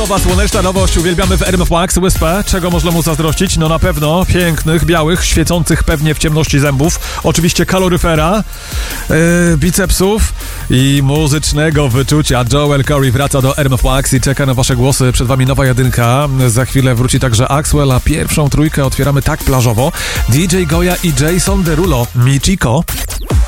Nowa słoneczna nowość uwielbiamy w RMF Max. Wyspę. Czego można mu zazdrościć? No na pewno pięknych, białych, świecących pewnie w ciemności zębów. Oczywiście kaloryfera, bicepsów i muzycznego wyczucia. Joel Corey wraca do RMF Max i czeka na wasze głosy. Przed wami nowa jedynka. Za chwilę wróci także Axwell, a pierwszą trójkę otwieramy tak plażowo. DJ Goya i Jason Derulo. Michiko.